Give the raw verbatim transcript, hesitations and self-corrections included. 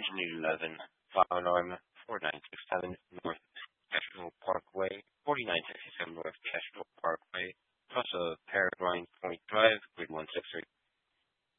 eleven, file norm four nine six seven North Cashville Parkway, forty-nine sixty-seven North Cashville Parkway, plus a Peregrine Point Drive, grid one six three.